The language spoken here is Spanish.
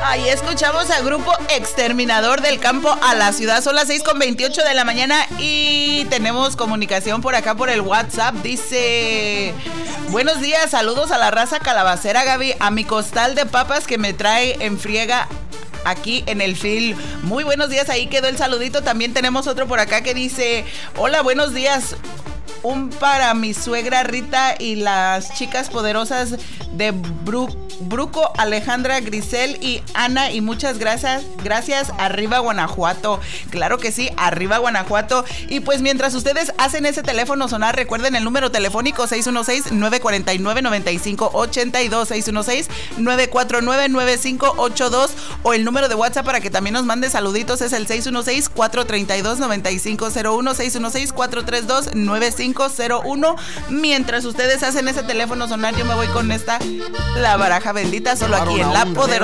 Ahí escuchamos a Grupo Exterminador del Campo a la Ciudad. Son las 6:28 de la mañana y tenemos comunicación por acá por el WhatsApp. Dice: buenos días, saludos a la raza calabacera, Gaby, a mi costal de papas que me trae en friega aquí en el film. Muy buenos días, ahí quedó el saludito. También tenemos otro por acá que dice: hola, buenos días. Un para mi suegra Rita y las chicas poderosas de Bruco, Alejandra, Grisel y Ana, y muchas gracias, arriba Guanajuato. Claro que sí, arriba Guanajuato. Y pues mientras ustedes hacen ese teléfono sonar, recuerden el número telefónico 616-949-9582, 616-949-9582, o el número de WhatsApp para que también nos mande saluditos es el 616-432-9501, 616-432-9501. Mientras ustedes hacen ese teléfono sonar, yo me voy con esta, la baraja bendita, solo aquí en La Poderosa.